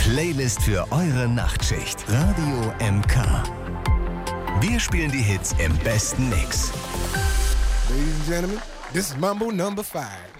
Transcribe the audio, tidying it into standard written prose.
Playlist für eure Nachtschicht. Radio MK. Wir spielen die Hits im besten Mix. Ladies and gentlemen, this is Mambo number 5.